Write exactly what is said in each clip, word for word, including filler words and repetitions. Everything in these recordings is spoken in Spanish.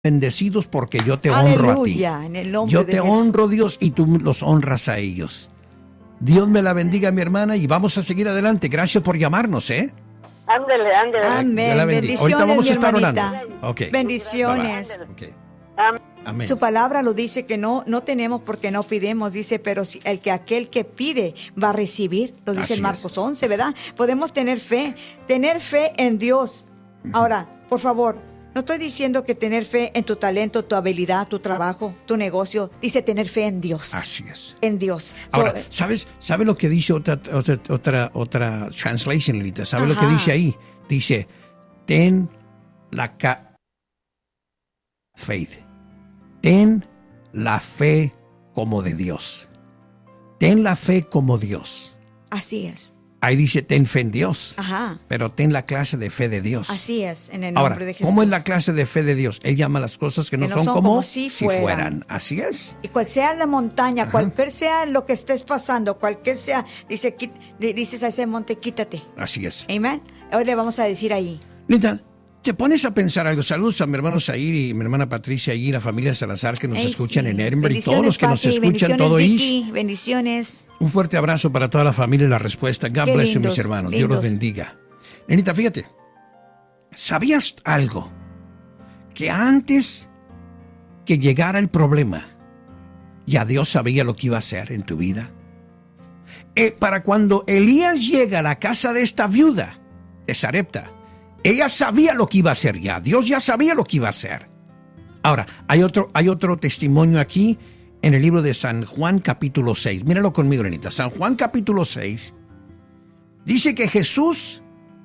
bendecidos porque yo te honro Aleluya, a ti. en el nombre Yo de te Jesús. honro, Dios, y tú los honras a ellos. Dios me la bendiga, mi hermana, y vamos a seguir adelante. Gracias por llamarnos, ¿eh? Ándele, ándele. Dios Amén. la bendiga. Bendiciones, Ahorita vamos mi a estar hermanita. orando. Ok. Bendiciones. Ok. Amén. Amén. Su palabra lo dice que no no tenemos porque no pidemos, dice, pero si el que aquel que pide va a recibir, lo dice Así en Marcos es. once, ¿verdad? Podemos tener fe, tener fe en Dios. Ahora, por favor, no estoy diciendo que tener fe en tu talento, tu habilidad, tu trabajo, tu negocio, dice tener fe en Dios. Así es. En Dios. So, Ahora, ¿sabes, ¿sabe lo que dice otra otra otra, otra translation, Lita? ¿Sabe lo que Ajá. dice ahí? Dice, ten la ca faith. Ten la fe como de Dios. Ten la fe como Dios. así es. Ahí dice, ten fe en Dios. Ajá. Pero ten la clase de fe de Dios. Así es, en el nombre Ahora, de Jesús. ¿cómo es la clase de fe de Dios? Él llama las cosas que no, Que no son, son como, como si fueran. Así es. Y cual sea la montaña, Ajá. cualquier sea lo que estés pasando, cualquier sea, dice, quit- di- dices a ese monte, quítate. Así es. Amén. Hoy le vamos a decir ahí. Linda, te pones a pensar algo. Saludos a mi hermano Zair y mi hermana Patricia y la familia Salazar que nos Ey, escuchan sí. en Edinburgh y todos Bendiciones, los que nos Pati, escuchan bendiciones, todo Ish. Vicky, bendiciones. Un fuerte abrazo para toda la familia y la respuesta. God Qué bless you, lindos, mis hermanos. Dios los lindos. bendiga. Nenita, fíjate. ¿Sabías algo? Que antes que llegara el problema, ya Dios sabía lo que iba a hacer en tu vida. Eh, para cuando Elías llega a la casa de esta viuda, de Sarepta, ella sabía lo que iba a hacer ya. Dios ya sabía lo que iba a hacer. Ahora, hay otro, hay otro testimonio aquí en el libro de San Juan capítulo seis. Míralo conmigo, Renita. San Juan capítulo seis dice que Jesús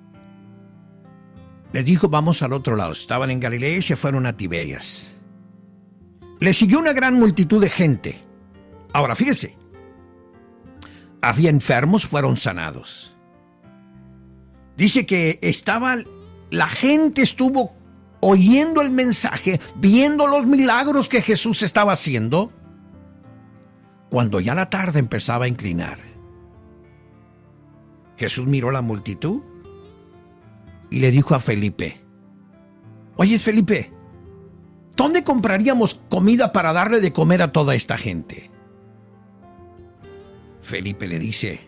le dijo, vamos al otro lado. Estaban en Galilea y se fueron a Tiberias. Le siguió una gran multitud de gente. Ahora, fíjese. Había enfermos, fueron sanados. Dice que estaba, la gente estuvo oyendo el mensaje, viendo los milagros que Jesús estaba haciendo. Cuando ya la tarde empezaba a inclinar, Jesús miró la multitud y le dijo a Felipe, oye Felipe, ¿dónde compraríamos comida para darle de comer a toda esta gente? Felipe le dice,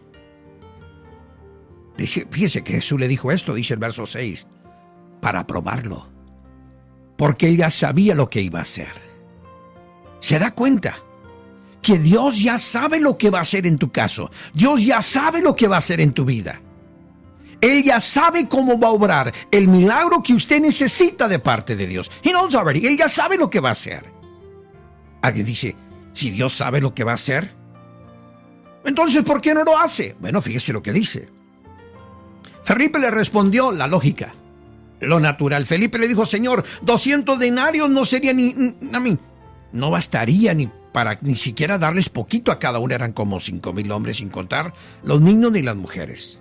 dije, fíjese que Jesús le dijo esto, dice el verso seis, para probarlo, porque él ya sabía lo que iba a hacer. ¿Se da cuenta? Que Dios ya sabe lo que va a hacer en tu caso. Dios ya sabe lo que va a hacer en tu vida. Él ya sabe cómo va a obrar el milagro que usted necesita de parte de Dios. He knows already. Él ya sabe lo que va a hacer. Alguien dice, si Dios sabe lo que va a hacer, entonces ¿por qué no lo hace? Bueno, fíjese lo que dice. Felipe le respondió la lógica, lo natural. Felipe le dijo, Señor, doscientos denarios no sería ni, ni a mí, no bastaría ni para ni siquiera darles poquito a cada uno. Eran como cinco mil hombres, sin contar los niños ni las mujeres.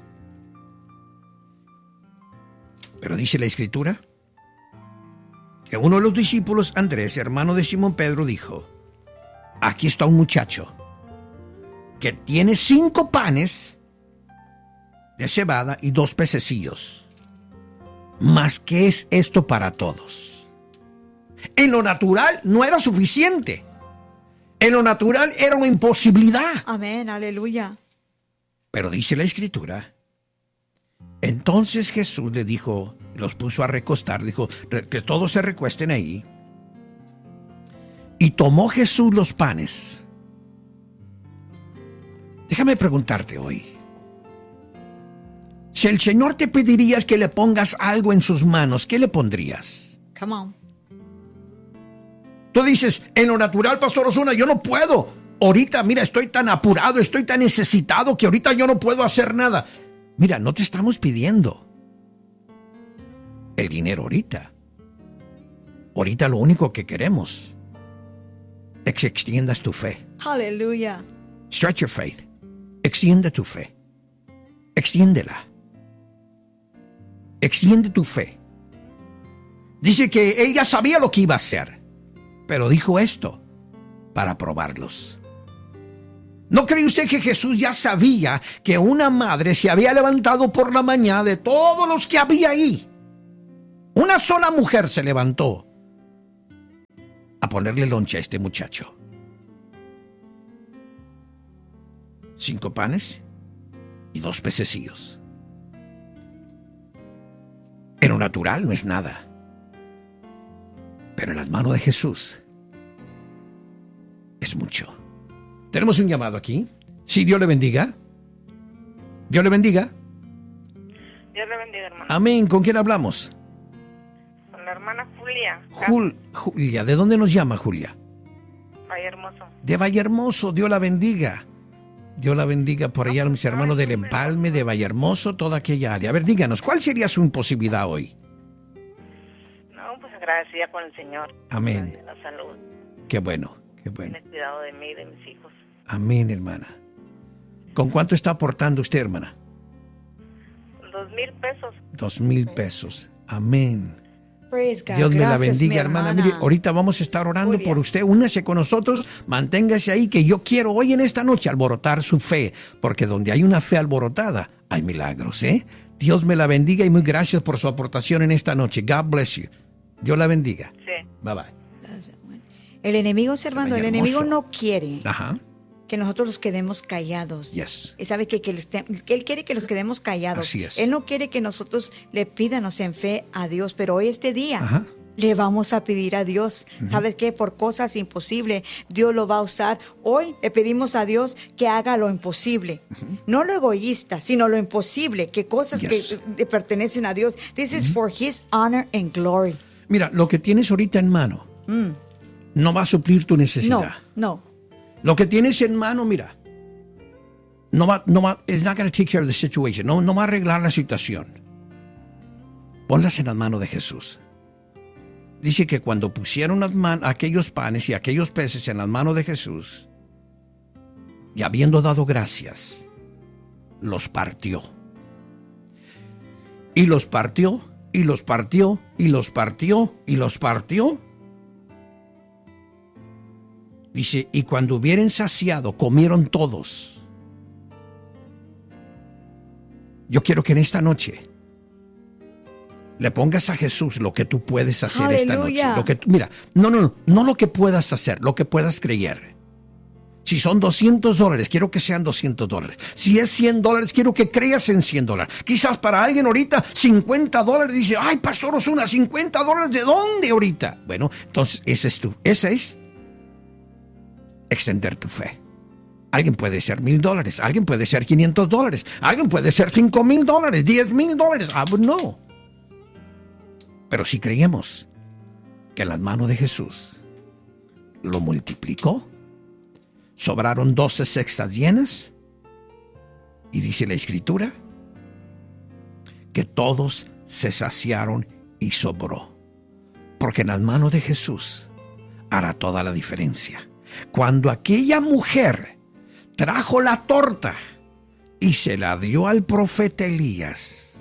Pero dice la Escritura que uno de los discípulos, Andrés, hermano de Simón Pedro, dijo, aquí está un muchacho que tiene cinco panes de cebada y dos pececillos. ¿Mas qué es esto para todos? En lo natural no era suficiente. En lo natural era una imposibilidad. Amén, aleluya. Pero dice la Escritura, entonces Jesús le dijo, los puso a recostar, dijo que todos se recuesten ahí. Y tomó Jesús los panes. Déjame preguntarte hoy, si el Señor te pediría que le pongas algo en sus manos, ¿qué le pondrías? Come on. Tú dices, en lo natural, Pastor Osuna, yo no puedo. Ahorita, mira, estoy tan apurado, estoy tan necesitado que ahorita yo no puedo hacer nada. Mira, no te estamos pidiendo el dinero ahorita. Ahorita lo único que queremos es que extiendas tu fe. Aleluya. Stretch your faith. Extiende tu fe. Extiéndela. Extiende tu fe. Dice que él ya sabía lo que iba a hacer, pero dijo esto para probarlos. ¿No cree usted que Jesús ya sabía que una madre se había levantado por la mañana de todos los que había ahí? Una sola mujer se levantó a ponerle lonche a este muchacho. Cinco panes y dos pececillos. En lo natural no es nada. Pero en las manos de Jesús es mucho. Tenemos un llamado aquí. Sí, Dios le bendiga. Dios le bendiga. Dios le bendiga, hermano. Amén. ¿Con quién hablamos? Con la hermana Julia. Jul, Julia. ¿De dónde nos llama Julia? Valle Hermoso. De Vallehermoso. Dios la bendiga. Dios la bendiga por allá a mis hermanos del Empalme, de Vallehermoso, toda aquella área. A ver, díganos, ¿cuál sería su imposibilidad hoy? No, pues agradecida con el Señor. Amén. De la salud. Qué bueno, qué bueno. Tiene cuidado de mí y de mis hijos. Amén, hermana. ¿Con cuánto está aportando usted, hermana? Dos mil pesos. Dos mil pesos. Amén. Praise God. Dios me la Gracias, bendiga, mi hermana. hermana. Mire, ahorita vamos a estar orando Julia. por usted. Únase con nosotros, manténgase ahí, que yo quiero hoy en esta noche alborotar su fe, porque donde hay una fe alborotada, hay milagros, ¿eh? Dios me la bendiga y muy gracias por su aportación en esta noche. God bless you. Dios la bendiga. Sí. Bye bye. El enemigo, Servando, el Hermoso. enemigo no quiere Ajá. que nosotros nos quedemos callados. Yes. Y sabe que, que, él esté- que Él quiere que nos quedemos callados. Así es. Él no quiere que nosotros le pidamos en fe a Dios, pero hoy este día Ajá. le vamos a pedir a Dios. ¿Sabes qué? Por cosas imposibles, Dios lo va a usar. Hoy le pedimos a Dios que haga lo imposible. No lo egoísta, sino lo imposible, que cosas Yes. que le pertenecen a Dios. This is for His honor and glory. Mira, lo que tienes ahorita en mano Mm. no va a suplir tu necesidad. No, no. Lo que tienes en mano, mira, no va, no va, it's not going to take care of the situation. No, no va a arreglar la situación. Ponlas en las manos de Jesús. Dice que cuando pusieron las man- aquellos panes y aquellos peces en las manos de Jesús, y habiendo dado gracias, los partió. Y los partió, y los partió, y los partió, y los partió. Dice, y cuando hubieran saciado, comieron todos. Yo quiero que en esta noche le pongas a Jesús lo que tú puedes hacer esta Aleluya. noche. Lo que tú- mira, no, no, no, no lo que puedas hacer, lo que puedas creer. Si son doscientos dólares, quiero que sean doscientos dólares. Si es cien dólares, quiero que creas en cien dólares. Quizás para alguien ahorita cincuenta dólares dice, ay, Pastor Osuna, cincuenta dólares, ¿de dónde ahorita? Bueno, entonces ese es tú, ese es extender tu fe. Alguien puede ser mil dólares, alguien puede ser quinientos dólares, alguien puede ser cinco mil dólares, diez mil dólares. Ah, no. Pero si creemos que en las manos de Jesús lo multiplicó, sobraron doce cestas llenas, y dice la Escritura que todos se saciaron y sobró, porque en las manos de Jesús hará toda la diferencia. Cuando aquella mujer trajo la torta y se la dio al profeta Elías,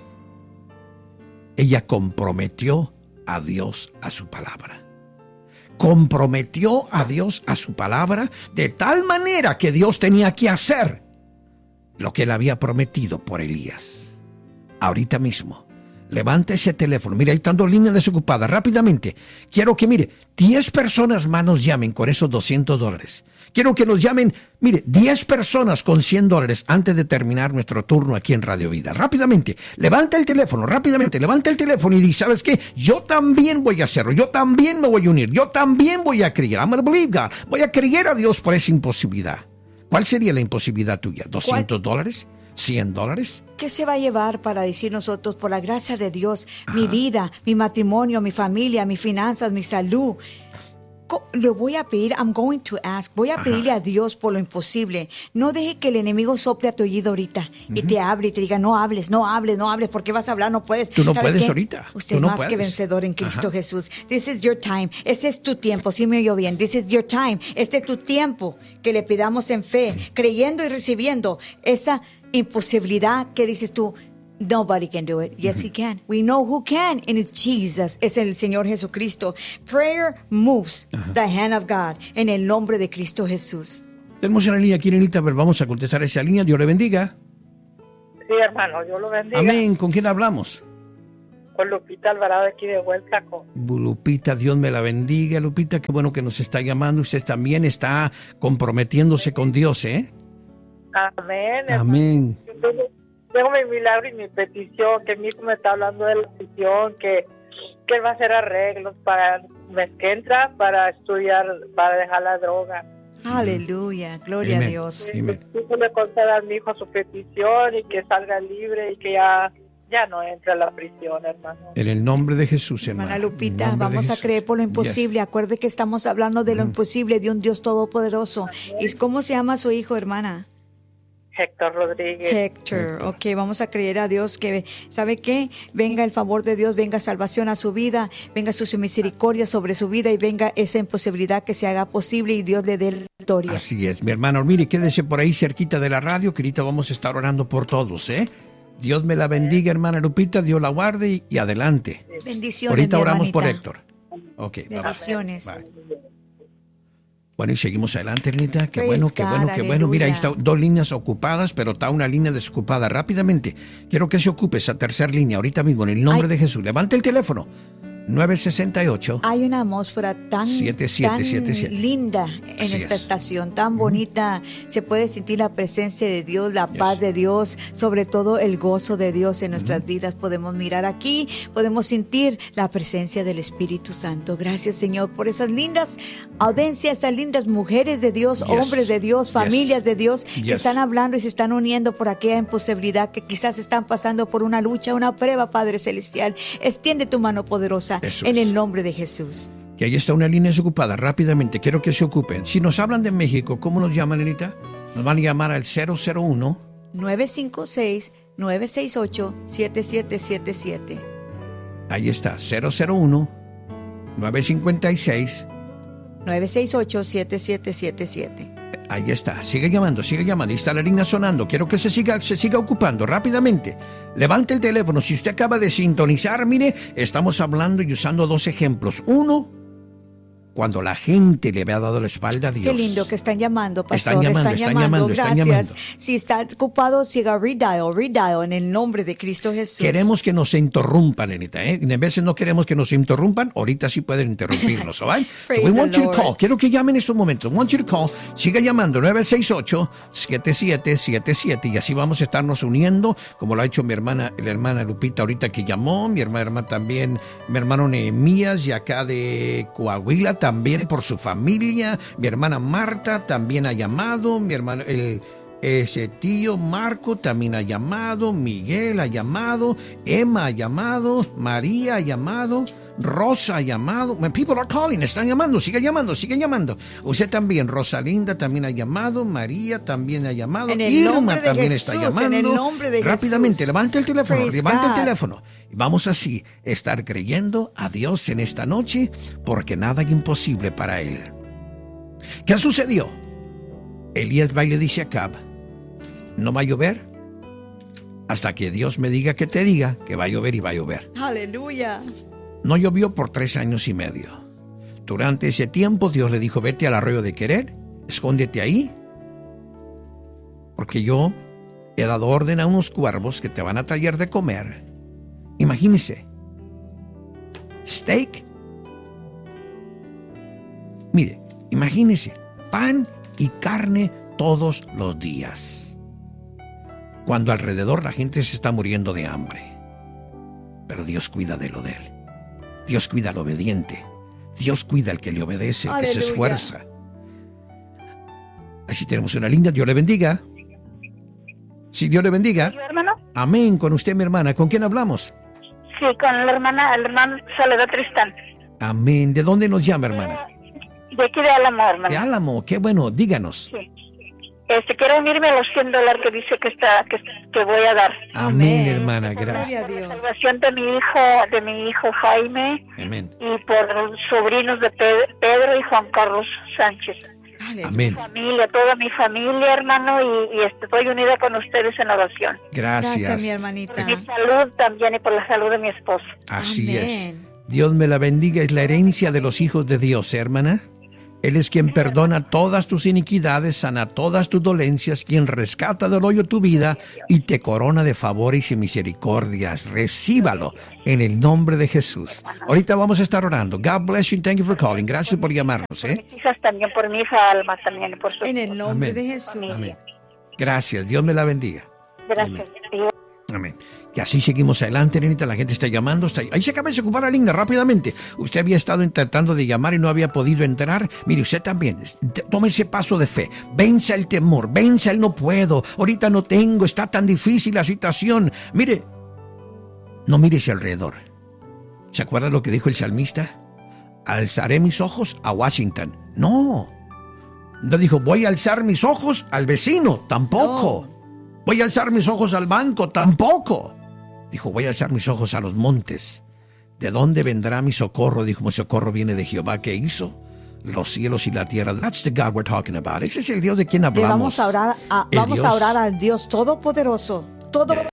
ella comprometió a Dios a su palabra. Comprometió a Dios a su palabra de tal manera que Dios tenía que hacer lo que él había prometido por Elías. Ahorita mismo, levanta ese teléfono. Mira, ahí están dos líneas desocupadas. Rápidamente, quiero que, mire, diez personas más nos llamen con esos doscientos dólares. Quiero que nos llamen, mire, diez personas con cien dólares antes de terminar nuestro turno aquí en Radio Vida. Rápidamente, levanta el teléfono, rápidamente, levanta el teléfono y dice, ¿sabes qué? Yo también voy a hacerlo, yo también me voy a unir, yo también voy a creer. I'm gonna believe God. Voy a creer a Dios por esa imposibilidad. ¿Cuál sería la imposibilidad tuya? ¿doscientos dólares? ¿cien dólares? ¿Qué se va a llevar para decir nosotros, por la gracia de Dios, mi vida, mi matrimonio, mi familia, mis finanzas, mi salud? Co- Le voy a pedir, I'm going to ask, voy a Ajá. pedirle a Dios por lo imposible. No deje que el enemigo sople a tu oído ahorita y te hable y te diga, no hables, no hables, no hables, porque vas a hablar, no puedes. Tú no ¿Sabes puedes qué? ahorita. Usted Tú es no más que puedes. vencedor en Cristo Ajá. Jesús. This is your time. Ese es tu tiempo. Sí me oyó bien. This is your time. Este es tu tiempo que le pidamos en fe, creyendo y recibiendo esa imposibilidad que dices tú, nobody can do it. Yes, he can. We know who can, and it's Jesus. Es el Señor Jesucristo. Prayer moves the hand of God en el nombre de Cristo Jesús. Tenemos una línea aquí, Nenita, a ver, vamos a contestar esa línea. Dios le bendiga. Sí, hermano, Dios lo bendiga. Amén. ¿Con quién hablamos? con Lupita Alvarado aquí de Huelsaco. Lupita, Dios me la bendiga. Lupita, qué bueno que nos está llamando. Usted también está comprometiéndose con Dios, ¿eh? Amén. Amén. Entonces, tengo mi milagro y mi petición, que mi hijo me está hablando de la petición, que, que él va a hacer arreglos para el mes que entra, para estudiar, para dejar la droga. Aleluya, gloria Amén. a Dios. Amén. Que le conceda a mi hijo su petición y que salga libre y que ya, ya no entre a la prisión, hermano. En el nombre de Jesús, hermano. Hermana En Lupita, el nombre de vamos a Jesús. creer por lo imposible. Yes. Acuerde que estamos hablando de lo Mm. imposible, de un Dios todopoderoso. ¿Y cómo se llama su hijo, hermana? Héctor Rodríguez. Héctor. Héctor. Ok, vamos a creer a Dios que, ¿sabe qué? Venga el favor de Dios, venga salvación a su vida, venga su, su misericordia sobre su vida y venga esa imposibilidad que se haga posible y Dios le dé la victoria. Así es, mi hermano. Mire, quédese por ahí cerquita de la radio, que ahorita vamos a estar orando por todos, ¿eh? Dios me la bendiga, hermana Lupita, Dios la guarde y, y adelante. Bendiciones, Ahorita mi oramos por hermanita. Héctor. Ok, bye, bye. Bendiciones. Bye. Bueno, y seguimos adelante, Ernita. Qué Praise bueno, qué God, bueno, qué bueno. Mira, ahí aleluya. están dos líneas ocupadas, pero está una línea desocupada. Rápidamente, quiero que se ocupe esa tercera línea ahorita mismo, en el nombre Ay. de Jesús. Levante el teléfono. nueve seis ocho. Hay una atmósfera tan, siete siete tan siete siete. linda en Así esta es. estación, tan bonita. Se puede sentir la presencia de Dios, la Yes. paz de Dios, sobre todo el gozo de Dios en nuestras vidas. Podemos mirar aquí, podemos sentir la presencia del Espíritu Santo. Gracias, Señor, por esas lindas audiencias, esas lindas mujeres de Dios, Yes. hombres de Dios, Yes. familias de Dios, que Yes. están hablando y se están uniendo por aquella imposibilidad que quizás están pasando por una lucha, una prueba, Padre Celestial. Extiende tu mano poderosa Eso en es. el nombre de Jesús. Que ahí está una línea desocupada. Rápidamente, quiero que se ocupen. Si nos hablan de México, ¿cómo nos llaman, Ernita? Nos van a llamar al cero cero uno. nueve cinco seis, nueve seis ocho, siete siete siete siete. Ahí está, cero cero uno, nueve cinco seis. nueve seis ocho, siete siete siete siete. Ahí está, sigue llamando, sigue llamando. Ahí está la línea sonando. Quiero que se siga, se siga ocupando rápidamente. Levante el teléfono. Si usted acaba de sintonizar, mire, estamos hablando y usando dos ejemplos. Uno, cuando la gente le había dado la espalda a Dios. Qué lindo que están llamando, pastor. Están llamando, están llamando, están Gracias. llamando. Si está ocupado, siga redial, redial en el nombre de Cristo Jesús. Queremos que nos interrumpan, Anita, ¿eh? En veces no queremos que nos interrumpan, ahorita sí pueden interrumpirnos, ¿all right? Praise So we want the you to Lord. call. Quiero que llamen en estos momentos. Want you to call. Siga llamando, nueve seis ocho, siete siete siete siete, y así vamos a estarnos uniendo, como lo ha hecho mi hermana, la hermana Lupita ahorita que llamó, mi hermana, hermana también, mi hermano Nehemías, y acá de Coahuila también por su familia, mi hermana Marta también ha llamado, mi hermano, el ese tío Marco también ha llamado, Miguel ha llamado, Emma ha llamado, María ha llamado, Rosa ha llamado. When people are calling, están llamando, sigue llamando, sigue llamando. Usted también, Rosalinda también ha llamado, María también ha llamado, En el Irma nombre de también Jesús, está llamando. en el nombre de Rápidamente, Jesús. levante el teléfono, Praise levante God. el teléfono. Y vamos así, estar creyendo a Dios en esta noche, porque nada es imposible para Él. ¿Qué sucedió? Elías va y le dice a Acab, no va a llover hasta que Dios me diga que te diga que va a llover, y va a llover. Aleluya. No llovió por tres años y medio. Durante ese tiempo Dios le dijo, vete al arroyo de Querer, escóndete ahí, porque yo he dado orden a unos cuervos que te van a traer de comer. Imagínese, steak. Mire, imagínese, pan y carne todos los días, cuando alrededor la gente se está muriendo de hambre. Pero Dios cuida de lo de él. Dios cuida al obediente. Dios cuida al que le obedece, al que se Aleluya. esfuerza. Así tenemos una linda. Dios le bendiga. Sí, Dios le bendiga. ¿Sí, hermano? Amén. Con usted, mi hermana. ¿Con quién hablamos? Sí, con la hermana, el hermano Soledad Tristán. Amén. ¿De dónde nos llama, hermana? De aquí de Álamo, hermano. De Álamo. Qué bueno. Díganos. Sí. Este, quiero unirme a los cien dólares que dice que está, que, que voy a dar. Amén, Amén. hermana. Gloria Gracias. a Dios. La salvación de mi hijo, de mi hijo Jaime, Amén. y por los sobrinos de Pe- Pedro y Juan Carlos Sánchez. Aleluya. Amén. Familia, toda mi familia, hermano, y, y este, estoy unida con ustedes en oración. Gracias, Gracias. mi hermanita. Mi salud también, y por la salud de mi esposo. Así es. Amén. Dios me la bendiga. Es la herencia de los hijos de Dios, ¿eh, hermana. Él es quien perdona todas tus iniquidades, sana todas tus dolencias, quien rescata del hoyo tu vida y te corona de favores y misericordias. Recíbalo en el nombre de Jesús. Ahorita vamos a estar orando. God bless you and thank you for calling. Gracias por llamarnos. ¿eh? Por mis hijas también, por mi hija Alma también. Por su... En el nombre Amén. de Jesús. Amén. Gracias. Dios me la bendiga. Gracias. Amén. Y así seguimos adelante, Nenita. La gente está llamando. Está... Ahí se acaba de desocupar la línea rápidamente. Usted había estado intentando de llamar y no había podido entrar. Mire, usted también. Tome ese paso de fe. Venza el temor. Venza el no puedo. Ahorita no tengo. Está tan difícil la situación. Mire. No mire hacia alrededor. ¿Se acuerda lo que dijo el salmista? Alzaré mis ojos a Washington. No. No dijo, voy a alzar mis ojos al vecino. Tampoco. No. Voy a alzar mis ojos al banco, tampoco. Dijo, voy a alzar mis ojos a los montes. ¿De dónde vendrá mi socorro? Dijo, mi socorro viene de Jehová, que hizo los cielos y la tierra. That's the God we're talking about. Ese es el Dios de quien hablamos. Le vamos a orar, a, vamos a orar al Dios Todopoderoso. Todo. Yeah.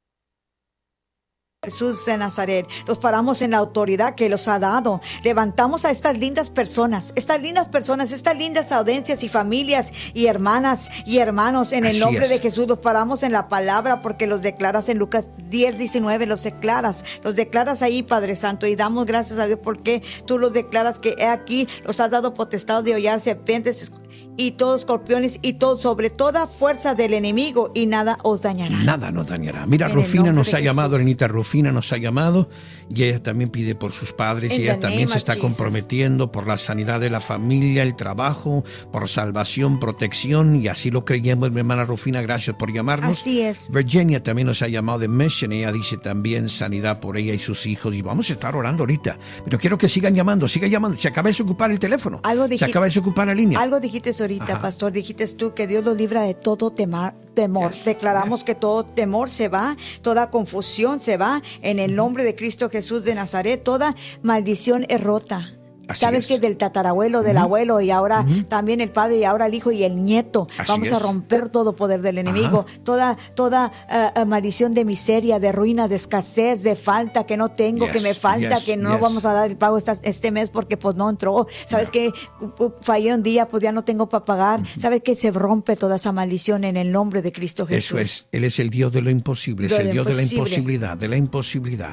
Jesús de Nazaret, los paramos en la autoridad que los ha dado. Levantamos a estas lindas personas, estas lindas personas, estas lindas audiencias y familias y hermanas y hermanos en el Así nombre es. de Jesús. Los paramos en la palabra porque los declaras en Lucas diez, diecinueve, los declaras, los declaras ahí, Padre Santo, y damos gracias a Dios porque tú los declaras que he aquí los has dado potestad de hollar serpientes y todos escorpiones y todo sobre toda fuerza del enemigo y nada os dañará. Nada nos dañará. Mira, en Rufina nos ha Jesús. llamado, Renita Rufina nos ha llamado y ella también pide por sus padres In y ella también se está Jesus. comprometiendo por la sanidad de la familia, el trabajo, por salvación, protección y así lo creemos, mi hermana Rufina, gracias por llamarnos. Así es. Virginia también nos ha llamado de Mission, ella dice también sanidad por ella y sus hijos y vamos a estar orando ahorita, pero quiero que sigan llamando, sigan llamando, se acaba de desocupar el teléfono, algo dijiste, se acaba de desocupar la línea. Algo dijiste ahorita, Ajá. pastor, dijiste tú que Dios los libra de todo temor, temor. Yes. Declaramos yes. que todo temor se va, toda confusión se va, en el nombre de Cristo Jesús de Nazaret, toda maldición es rota. Así Sabes es. que del tatarabuelo, del uh-huh. abuelo y ahora uh-huh. también el padre y ahora el hijo y el nieto. Así Vamos es. a romper todo poder del enemigo, Ajá. toda toda uh, uh, maldición de miseria, de ruina, de escasez, de falta que no tengo, yes. que me falta, yes. que no yes. vamos a dar el pago esta, este mes porque pues no entró. Sabes no. que uh, fallé un día, pues ya no tengo para pagar. Uh-huh. Sabes que se rompe toda esa maldición en el nombre de Cristo Jesús. Eso es, Él es el Dios de lo imposible, de es el Dios imposible. de la imposibilidad, de la imposibilidad.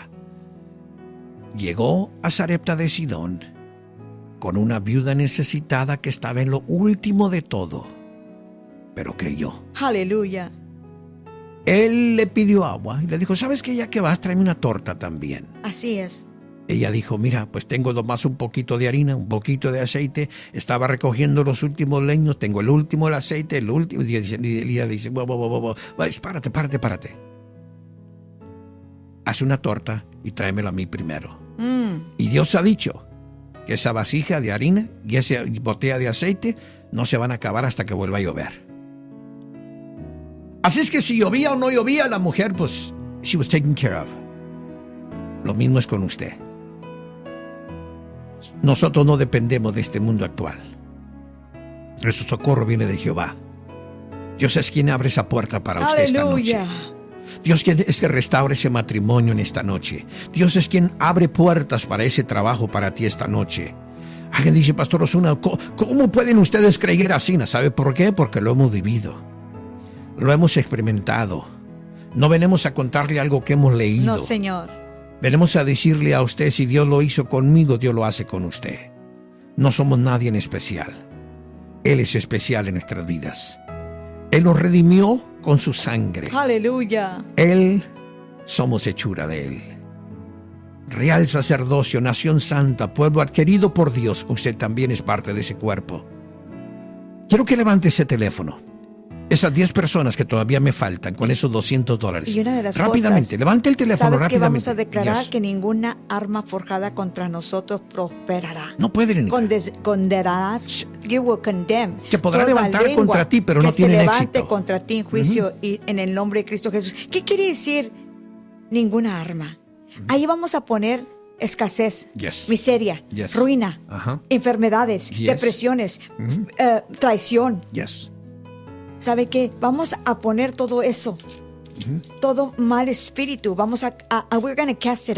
Llegó a Sarepta de Sidón con una viuda necesitada que estaba en lo último de todo, pero creyó. Aleluya. Él le pidió agua y le dijo, ¿sabes qué? Ya que vas, tráeme una torta también. Así es. Ella dijo, mira, pues tengo nomás un poquito de harina, un poquito de aceite, estaba recogiendo los últimos leños, tengo el último el aceite, el último, y ella dice, wow, wow, wow, wow. párate, párate, párate. Haz una torta y tráemela a mí primero. Mm. Y Dios ha dicho que esa vasija de harina y esa botella de aceite no se van a acabar hasta que vuelva a llover. Así es que si llovía o no llovía, la mujer, pues, she was taken care of. Lo mismo es con usted. Nosotros no dependemos de este mundo actual. Nuestro socorro viene de Jehová. Dios es quien abre esa puerta para usted esta noche. Dios es quien restaura ese matrimonio en esta noche. Dios es quien abre puertas para ese trabajo para ti esta noche. Alguien dice, Pastor Osuna, ¿cómo pueden ustedes creer así? ¿Sabe por qué? Porque lo hemos vivido. Lo hemos experimentado. No venimos a contarle algo que hemos leído. No, Señor. Venimos a decirle a usted, si Dios lo hizo conmigo, Dios lo hace con usted. No somos nadie en especial. Él es especial en nuestras vidas. Él nos redimió con su sangre. Aleluya. Él, somos hechura de Él. Real sacerdocio, nación santa, pueblo adquirido por Dios. Usted también es parte de ese cuerpo. Quiero que levante ese teléfono. Esas diez personas que todavía me faltan con esos doscientos dólares. Y una de las rápidamente, cosas, levante el teléfono ¿sabes rápidamente? Que vamos a declarar yes. que ninguna arma forjada contra nosotros prosperará. No puede ni Condes, condenarás, you will condemn. Se podrá levantar contra ti, pero no tiene éxito. Que se levante contra ti en juicio uh-huh. y en el nombre de Cristo Jesús. ¿Qué quiere decir ninguna arma? Uh-huh. Ahí vamos a poner escasez, yes. miseria, yes. ruina, uh-huh. enfermedades, yes. depresiones, uh-huh. uh, traición. Yes. ¿Sabe qué? Vamos a poner todo eso, uh-huh. todo mal espíritu. Vamos a, a, a we're going to cast it out.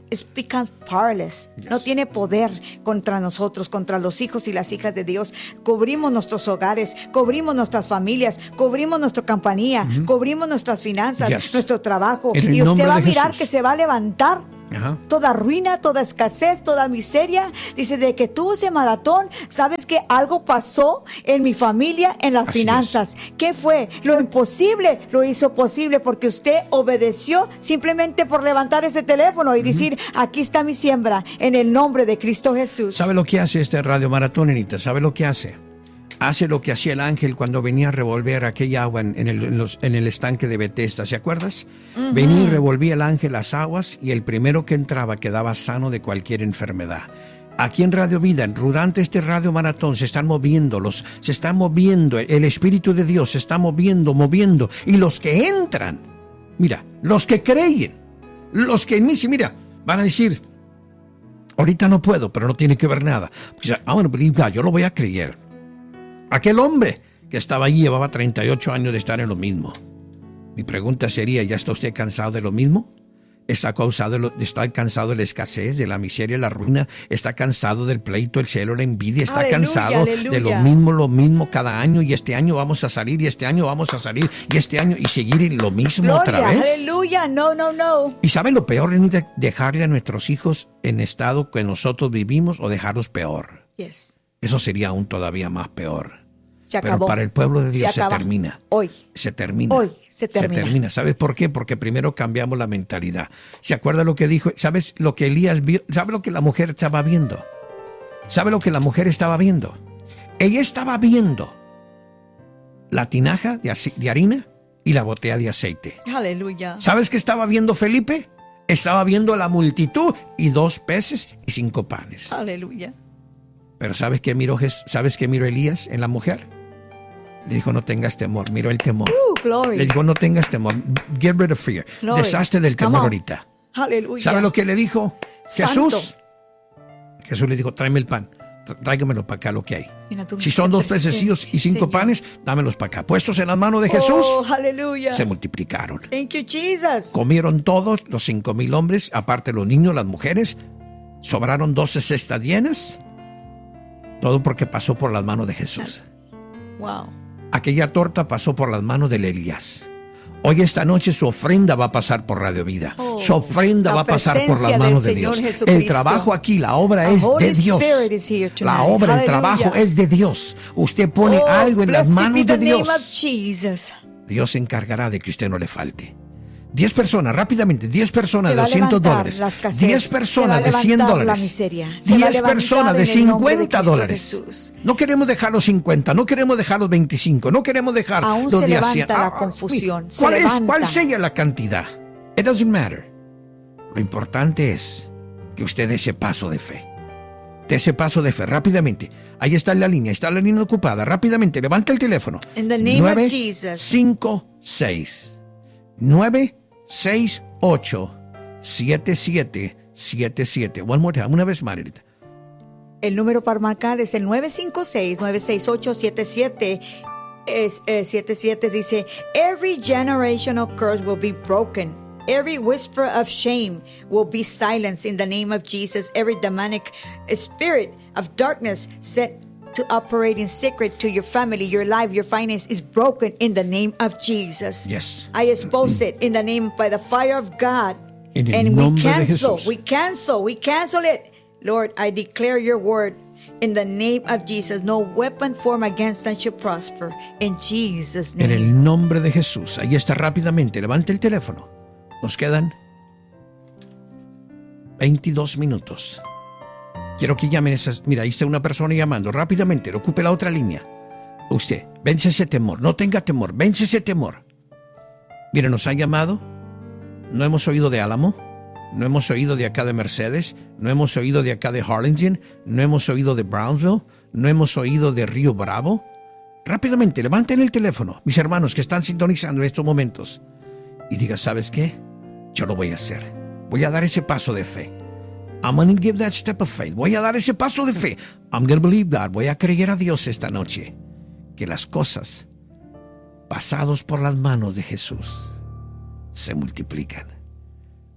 it's become powerless. Yes. No tiene poder contra nosotros, contra los hijos y las hijas de Dios. Cubrimos nuestros hogares, cubrimos nuestras familias, cubrimos nuestra compañía, uh-huh. cubrimos nuestras finanzas, Yes. nuestro trabajo. En el Y usted nombre va a de mirar Jesús. que se va a levantar. Ajá. Toda ruina, toda escasez, toda miseria. Dice, de que tuvo ese maratón, ¿sabes que algo pasó en mi familia, en las Así finanzas? ¿Qué fue? Lo imposible lo hizo posible porque usted obedeció simplemente por levantar ese teléfono y uh-huh. decir, aquí está mi siembra, en el nombre de Cristo Jesús. ¿Sabe lo que hace este Radio Maratón, Anita? ¿Sabe lo que hace? Hace lo que hacía el ángel cuando venía a revolver aquella agua en, en, el, en, los, en el estanque de Betesda, ¿se acuerdas? Uh-huh. Venía y revolvía el ángel las aguas y el primero que entraba quedaba sano de cualquier enfermedad. Aquí en Radio Vida, durante este Radio Maratón, se están moviendo, los, se está moviendo, el Espíritu de Dios se está moviendo, moviendo, y los que entran, mira, los que creen, los que inician, mira, van a decir, ahorita no puedo, pero no tiene que ver nada. Pues, I want to believe God, yo lo voy a creer. Aquel hombre que estaba allí llevaba treinta y ocho años de estar en lo mismo. Mi pregunta sería, ¿ya está usted cansado de lo mismo? ¿Está cansado de, lo, está cansado de la escasez, de la miseria, la ruina? ¿Está cansado del pleito, el celo, la envidia? ¿Está Aleluya, cansado aleluya. de lo mismo, lo mismo cada año? Y este año vamos a salir, y este año vamos a salir, y este año, y seguir en lo mismo Gloria, otra vez. aleluya, no, no, no. ¿Y saben lo peor, Renita? Dejarle a nuestros hijos en estado que nosotros vivimos o dejarlos peor. Yes. Eso sería aún todavía más peor. Se acabó. Pero para el pueblo de Dios se, se termina. Hoy. Se termina. Hoy se termina. Se termina. ¿Sabes por qué? Porque primero cambiamos la mentalidad. ¿Se acuerda lo que dijo? ¿Sabes lo que Elías vio? ¿Sabe lo que la mujer estaba viendo? ¿Sabe lo que la mujer estaba viendo? Ella estaba viendo la tinaja de, de harina y la botella de aceite. Aleluya. ¿Sabes qué estaba viendo Felipe? Estaba viendo la multitud y dos peces y cinco panes. Aleluya. Pero ¿sabes qué miró, ¿sabes qué miró Elías en la mujer? Le dijo, no tengas temor. Miró el temor. Uh, glory. Le dijo, no tengas temor. Get rid of fear. Glory. Deshazte del temor ahorita. Aleluya. ¿Sabe lo que le dijo Santo. Jesús? Jesús le dijo, tráeme el pan. Tráigamelo para acá lo que hay. Mira, Si son dos pececillos y cinco Señor. panes, dámelos para acá. Puestos en las manos de Jesús, Oh, aleluya. se multiplicaron. Thank you, Jesus. Comieron todos los cinco mil hombres, aparte los niños, las mujeres. Sobraron doce cestas llenas. Todo porque pasó por las manos de Jesús. Wow. Aquella torta pasó por las manos de Elías. Hoy esta noche su ofrenda va a pasar por Radio Vida. Oh, su ofrenda la va a pasar por las presencia manos del de Señor Dios. Jesucristo. El trabajo aquí, la obra The es Holy de Dios. Spirit is here tonight. La obra, el Hallelujah. trabajo es de Dios. Usted pone Oh, algo en las blessed manos be de the Dios. name of Jesus. Dios se encargará de que usted no le falte. Diez personas, rápidamente, diez personas Se de va a doscientos levantar dólares. la escasez. Diez Se va a personas de cien levantar dólares. la miseria. Se va a Diez levantar personas de en el nombre de cincuenta Cristo dólares. Jesús. No queremos dejar los cincuenta, no queremos dejar los veinticinco, no queremos dejar Aún los se de a levanta cien. la Ah, confusión, sí. se ¿Cuál es? levanta. ¿Cuál sería la cantidad? It doesn't matter. Lo importante es que usted dé ese paso de fe. De ese paso de fe, rápidamente. Ahí está la línea, está la línea ocupada. Rápidamente, levanta el teléfono. In the name nueve of Jesus. cinco seis nueve seis ocho siete siete siete siete. One more time, una vez más, Margarita. El número para marcar es el nueve cinco seis, nueve seis ocho, siete siete siete siete. Dice, every generational curse will be broken. Every whisper of shame will be silenced in the name of Jesus. Every demonic spirit of darkness set to operate in secret to your family, your life, your finance is broken in the name of Jesus. Yes. I expose it in the name by the fire of God. En el And we nombre de cancel, Jesús. we cancel, we cancel it. Lord, I declare your word in the name of Jesus. No weapon formed against us shall prosper. In Jesus' En name. el nombre de Jesús. Ahí está, rápidamente. Levante el teléfono. Nos quedan veintidós minutos. Quiero que llamen esas. Mira, ahí está una persona llamando. Rápidamente, ocupe la otra línea. Usted, vence ese temor. No tenga temor. Vence ese temor. Mire, nos han llamado. No hemos oído de Álamo. No hemos oído de acá de Mercedes. No hemos oído de acá de Harlingen. No hemos oído de Brownsville. No hemos oído de Río Bravo. Rápidamente, levanten el teléfono, mis hermanos que están sintonizando en estos momentos. Y diga, ¿sabes qué? Yo lo voy a hacer. Voy a dar ese paso de fe. I'm going to give that step of faith. Voy a dar ese paso de fe. I'm going to believe God. Voy a creer a Dios esta noche que las cosas pasados por las manos de Jesús se multiplican.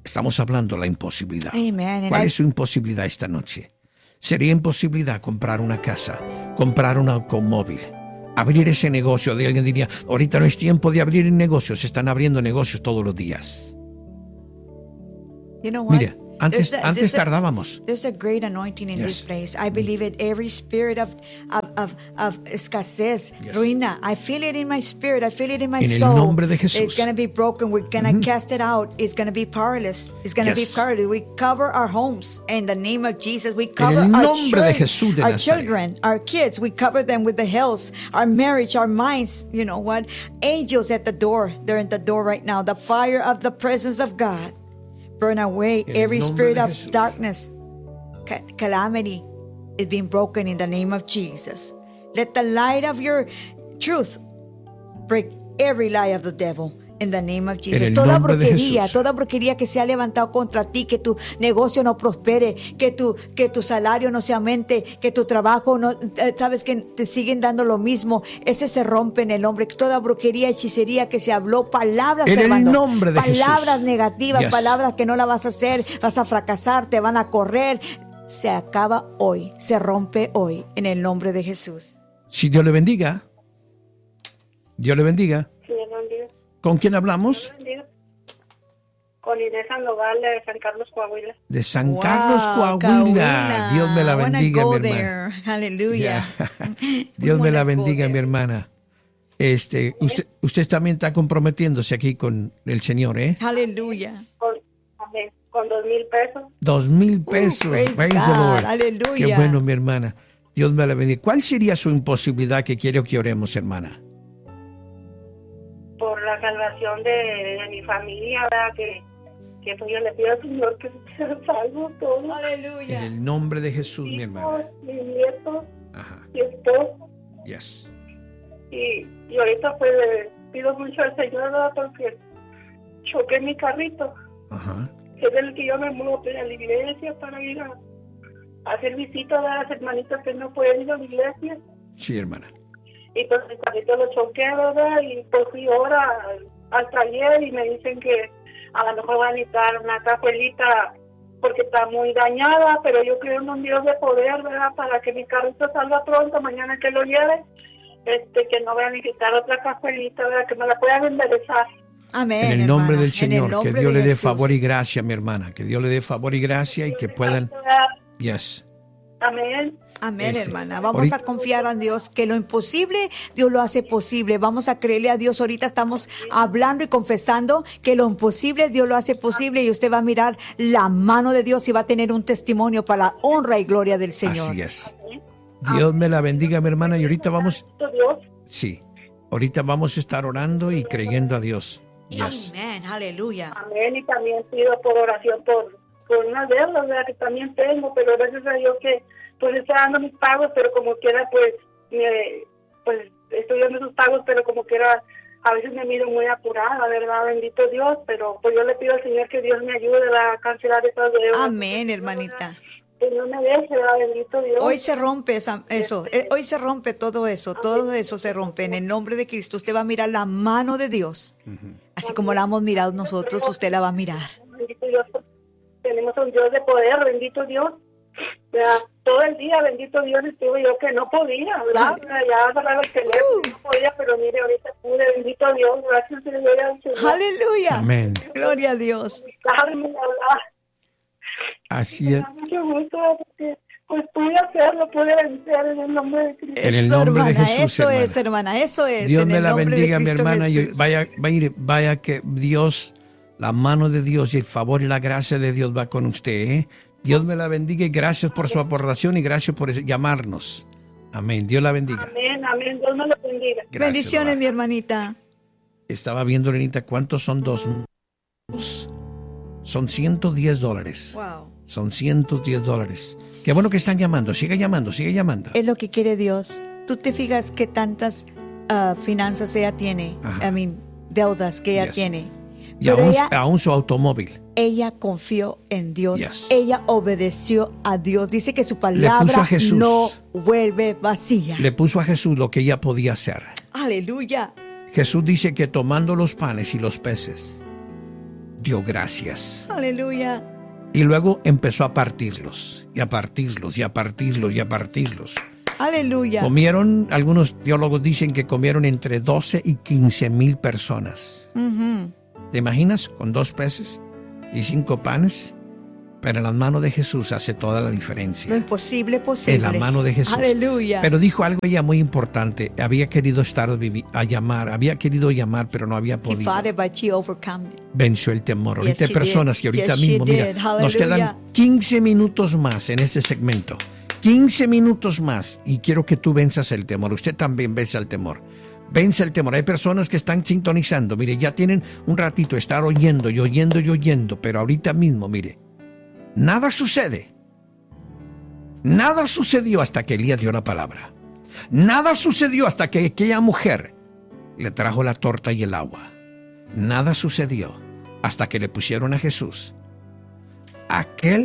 Estamos hablando de la imposibilidad. Amen. ¿Cuál And I- es su imposibilidad esta noche? Sería imposibilidad comprar una casa, comprar un automóvil, abrir ese negocio. De alguien diría, ahorita no es tiempo de abrir negocios, se están abriendo negocios todos los días. You know what? Mire, antes, There's a- antes there's a- tardábamos. There's a great anointing in Yes. this place. I believe it. Every spirit of of of, of escasez, Yes. ruina, I feel it in my spirit. I feel it in my En el soul. nombre de Jesús. It's going to be broken. We're going to cast it out. It's going to be powerless. It's going to Yes. be powerless. We cover our homes in the name of Jesus. We cover el our nombre de children, Jesús de our Nazaret. children, our kids. We cover them with the health, our marriage, our minds. You know what? Angels at the door. They're at the door right now. The fire of the presence of God. Burn away En el every nombre spirit de of Jesús. darkness. Ca- calamity is being broken in the name of Jesus. Let the light of your truth break every lie of the devil in the name of Jesus. el Toda nombre de brujería, Jesús. toda brujería que se ha levantado contra ti, que tu negocio no prospere, que tu, que tu salario no se aumente, que tu trabajo no, eh, sabes que te siguen dando lo mismo, ese se rompe en el nombre. Toda brujería, hechicería que se habló, palabras, En el hermano, nombre de palabras Jesús. negativas, Yes. palabras que no la vas a hacer, vas a fracasar, te van a correr. Se acaba hoy, se rompe hoy en el nombre de Jesús. Si Dios le bendiga. Dios le bendiga. Sí, buen día. ¿Con quién hablamos? Buen día. Con Inés Sandoval de San Carlos, Coahuila. De San Wow, Carlos, Coahuila. Dios me la I wanna bendiga, go mi hermana. there. Hallelujah. Dios me wanna la go bendiga, there. mi hermana. Este, usted, usted también está comprometiéndose aquí con el Señor, ¿eh? Hallelujah. Con, amén, con dos mil pesos. Dos mil pesos. praise Praise the God. Lord. Aleluya. Qué bueno, mi hermana. Dios me la bendiga. ¿Cuál sería su imposibilidad que quiere que oremos, hermana? Por la salvación de, de mi familia, ¿verdad? Que, que pues yo le pido al Señor que sea salvo todo. En Aleluya. el nombre de Jesús, mi hermana. Hijos, mis nietos, Ajá. mi esposo. Yes. Y, y ahorita pues le pido mucho al Señor, ¿verdad? Porque choqué mi carrito. Ajá. Que es el que yo me muevo pues, a la iglesia para ir a, a hacer visitas a las hermanitas que no pueden ir a la iglesia. Sí, hermana. Y pues el carrito lo choqué, ¿verdad? Y pues fui ahora al, al taller y me dicen que a lo mejor va a necesitar una cajuelita porque está muy dañada, pero yo creo en un Dios de poder, ¿verdad? Para que mi carrito salga pronto, mañana que lo lleve, este, que no voy a necesitar otra cajuelita, ¿verdad? Que me la puedan enderezar. Amén. En el nombre hermana. del En Señor, el nombre que Dios de le dé Jesús. favor y gracia, mi hermana. Que Dios le dé favor y gracia y que puedan. Yes. Amén. Amén, Este, hermana. Vamos ahorita- a confiar en Dios, que lo imposible, Dios lo hace posible. Vamos a creerle a Dios. Ahorita estamos hablando y confesando que lo imposible, Dios lo hace posible y usted va a mirar la mano de Dios y va a tener un testimonio para la honra y gloria del Señor. Así es. Dios me la bendiga, mi hermana. Y ahorita vamos. Dios. Sí. Ahorita vamos a estar orando y creyendo a Dios. Yes. Amén, aleluya. Amén. Y también pido por oración por, por unas deudas, ¿verdad? Que también tengo, pero gracias a Dios que pues está dando mis pagos, pero como quiera pues me, pues estoy dando esos pagos, pero como quiera a veces me miro muy apurada, ¿verdad? Bendito Dios, pero pues yo le pido al Señor que Dios me ayude a cancelar esas deudas. Amén, hermanita. Que no me deje, ¿verdad? Bendito Dios. Hoy se rompe esa- eso, eh, hoy se rompe todo eso, todo eso se rompe en el nombre de Cristo. Usted va a mirar la mano de Dios, así como la hemos mirado nosotros, usted la va a mirar. Bendito Dios, tenemos un Dios de poder, bendito Dios. ¿Verdad? Todo el día, bendito Dios, estuve yo que no podía, ¿verdad? Ya agarraba el teléfono, no podía, pero mire, ahorita pude, bendito Dios, gracias Señor al Señor. Aleluya. Amén. Gloria a Dios. Carmen, ¿verdad? Así Me es. da mucho gusto porque pues pude hacerlo, pude vencer en el nombre de Cristo. En el Eso, nombre de hermana, Jesús, eso hermana. es, hermana, eso es. Dios en me el la nombre de bendiga, mi Cristo hermana. Y Jesús. vaya, vaya, vaya que Dios, la mano de Dios y el favor y la gracia de Dios va con usted, ¿eh? Dios me la bendiga y gracias por su aportación y gracias por llamarnos. Amén. Dios la bendiga. Amén, amén, Dios me lo bendiga. Gracias, Bendiciones, mamá. mi hermanita. Estaba viendo, Lenita, ¿cuántos son dos? Son ciento diez dólares. Wow. Son ciento diez dólares. Qué bueno que están llamando. Sigue llamando, sigue llamando. Es lo que quiere Dios. Tú te fijas que tantas ah, finanzas ella tiene, Ajá. I mean, deudas que ella Yes. tiene. Y Pero aún, ella, aún su automóvil. ella confió en Dios. Yes. Ella obedeció a Dios. Dice que su puso a palabra Jesús. no vuelve vacía. Le puso a Jesús lo que ella podía hacer. Aleluya. Jesús dice que tomando los panes y los peces, dio gracias. Aleluya. Y luego empezó a partirlos, y a partirlos, y a partirlos, y a partirlos. Aleluya. Comieron, algunos teólogos dicen que comieron entre doce y quince mil personas. Uh-huh. ¿Te imaginas? Con dos peces y cinco panes. Pero en las manos de Jesús hace toda la diferencia. Lo imposible posible. En la mano de Jesús. Aleluya. Pero dijo algo ella muy importante. Había querido estar a llamar, había querido llamar, pero no había podido. She fought it, but she overcome it. Venció el temor. Yes, Ahorita hay she personas did. que ahorita Yes, she mismo, mira, did. nos Hallelujah. quedan quince minutos más en este segmento. quince minutos más y quiero que tú venzas el temor. Usted también venza el temor. Vence el temor. Hay personas que están sintonizando. Mire, ya tienen un ratito estar oyendo y oyendo y oyendo, pero ahorita mismo, mire, nada sucede. Nada sucedió hasta que Elías dio la palabra. Nada sucedió hasta que aquella mujer le trajo la torta y el agua. Nada sucedió hasta que le pusieron a Jesús aquel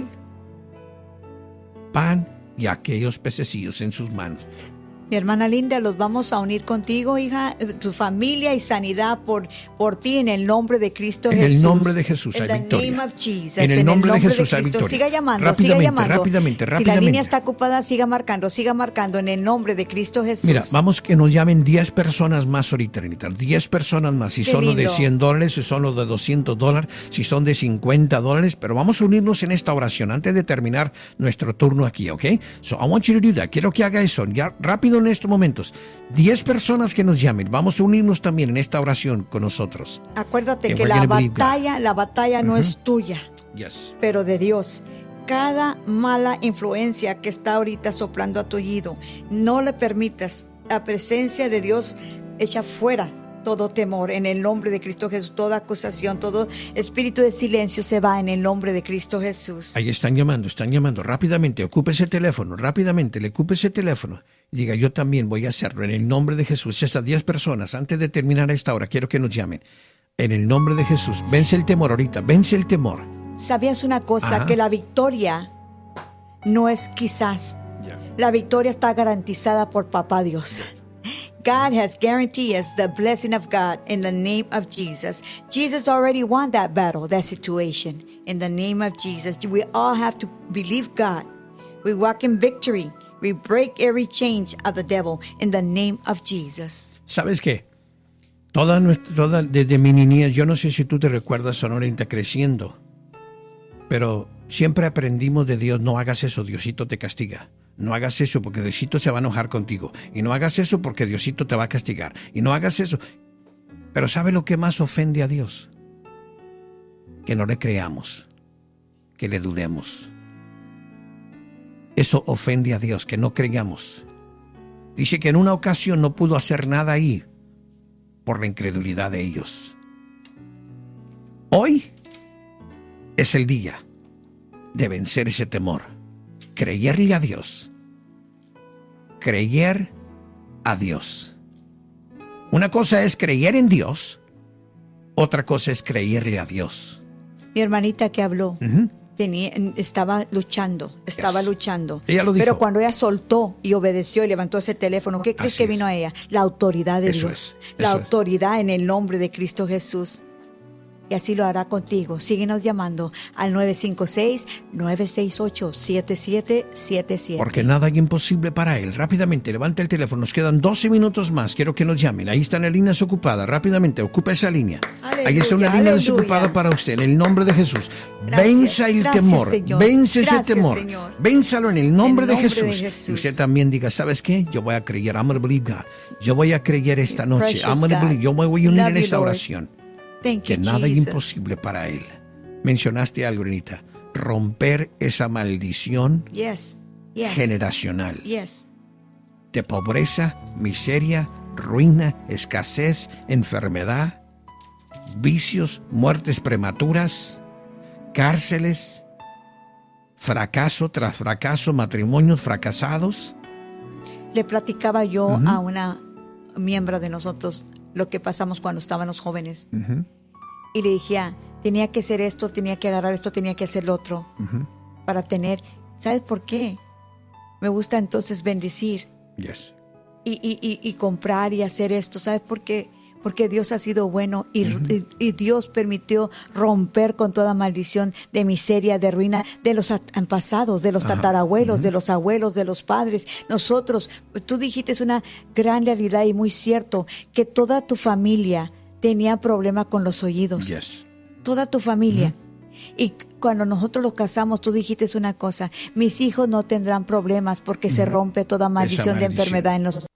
pan y aquellos pececillos en sus manos. Mi hermana linda, los vamos a unir contigo, hija, tu familia y sanidad por, por ti en el nombre de Cristo en Jesús. En el nombre de Jesús hay In victoria. the name of Jesus. En el nombre, en el nombre de Jesús de hay victoria. Siga llamando, rápidamente, siga llamando. Rápidamente, rápidamente. Si la línea está ocupada, siga marcando, siga marcando en el nombre de Cristo Jesús. Mira, vamos que nos llamen diez personas más ahorita, Renita. diez personas más. Si Qué son los de lindo. cien dólares, si son los de doscientos dólares, si son de cincuenta dólares. Pero vamos a unirnos en esta oración antes de terminar nuestro turno aquí, ¿ok? So, I want you to do that. Quiero que haga eso. Ya rápido en estos momentos. diez personas que nos llamen. Vamos a unirnos también en esta oración con nosotros. Acuérdate And que we're la gonna believe God. batalla, la batalla no Ujú. es tuya, Yes. pero de Dios. Cada mala influencia que está ahorita soplando a tu oído, no le permitas. La presencia de Dios echa fuera todo temor en el nombre de Cristo Jesús. Toda acusación, todo espíritu de silencio se va en el nombre de Cristo Jesús. Ahí están llamando, están llamando. Rápidamente, ocupe ese teléfono, rápidamente, le ocupe ese teléfono. Y diga, yo también voy a hacerlo en el nombre de Jesús. Estas diez personas, antes de terminar esta hora, quiero que nos llamen. En el nombre de Jesús. Vence el temor ahorita, vence el temor. ¿Sabías una cosa? Ajá. Que la victoria no es quizás. La victoria está garantizada por Papá Dios. God has guaranteed us the blessing of God in the name of Jesus. Jesus already won that battle, that situation. In the name of Jesus, we all have to believe God. We walk in victory. We break every chain of the devil in the name of Jesus. ¿Sabes qué? Toda nuestra, toda, desde mi niñez, yo no sé si tú te recuerdas, Sonorita, creciendo, pero siempre aprendimos de Dios, no hagas eso, Diosito te castiga. No hagas eso porque Diosito se va a enojar contigo. Y no hagas eso porque Diosito te va a castigar. Y no hagas eso. Pero ¿sabe lo que más ofende a Dios? Que no le creamos, que le dudemos. Eso ofende a Dios, que no creamos. Dice que en una ocasión no pudo hacer nada ahí por la incredulidad de ellos. Hoy es el día de vencer ese temor. Creerle a Dios. Creer a Dios. Una cosa es creer en Dios. Otra cosa es creerle a Dios. Mi hermanita que habló, Uh-huh. tenía, estaba luchando, estaba Yes. luchando. Ella lo dijo. Pero cuando ella soltó y obedeció y levantó ese teléfono, ¿qué crees Así que es. vino a ella? La autoridad de Eso Dios. es, La eso es. autoridad en el nombre de Cristo Jesús. Y así lo hará contigo. Síguenos llamando al nueve cinco seis, nueve seis ocho, siete siete siete siete. Porque nada hay imposible para Él. Rápidamente, levanta el teléfono. Nos quedan doce minutos más. Quiero que nos llamen. Ahí están las líneas ocupadas. Rápidamente, ocupa esa línea. Aleluya, Ahí está una línea aleluya. desocupada para usted. En el nombre de Jesús. Gracias, Venza el gracias, temor. Señor. Vence ese Gracias, temor. Señor. Vénzalo en el nombre, En de, nombre Jesús. de Jesús. Y usted también diga, ¿sabes qué? Yo voy a creer. I'm going to believe God. Yo voy a creer esta noche. Precious I'm going to God. believe. Yo me voy a unir Love en you, esta Lord. oración. Thank Que you, nada es Jesus. imposible para Él. Mencionaste algo, Renita. Romper esa maldición Yes, yes, generacional yes. de pobreza, miseria, ruina, escasez, enfermedad, vicios, muertes prematuras, cárceles, fracaso tras fracaso, matrimonios fracasados. Le platicaba yo Ujú. a una miembro de nosotros lo que pasamos cuando estábamos jóvenes. Uh-huh, Y le dije, ah, tenía que hacer esto, tenía que agarrar esto, tenía que hacer lo otro. uh-huh. Para tener, ¿sabes por qué? Me gusta entonces bendecir Yes. y, y, y, y comprar y hacer esto. ¿Sabes por qué? porque Dios ha sido bueno y, uh-huh. y, y Dios permitió romper con toda maldición de miseria, de ruina, de los antepasados, de los uh-huh. tatarabuelos, uh-huh. de los abuelos, de los padres. Nosotros, tú dijiste, es una gran realidad y muy cierto, que toda tu familia tenía problema con los oídos. Yes. Toda tu familia. Uh-huh. Y cuando nosotros los casamos, tú dijiste una cosa, mis hijos no tendrán problemas porque uh-huh. se rompe toda maldición, maldición de enfermedad en los